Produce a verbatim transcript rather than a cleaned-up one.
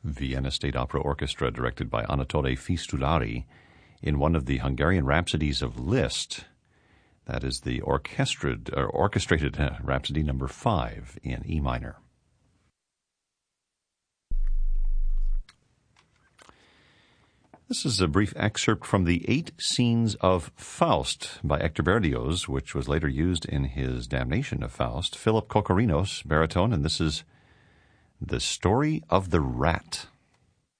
Vienna State Opera Orchestra, directed by Anatole Fistulari, in one of the Hungarian Rhapsodies of Liszt. That is the orchestrated, or orchestrated uh, Rhapsody number five in E minor. This is a brief excerpt from the Eight Scenes of Faust by Hector Berlioz, which was later used in his Damnation of Faust. Philip Kokorinos, baritone, and this is The Story of the Rat.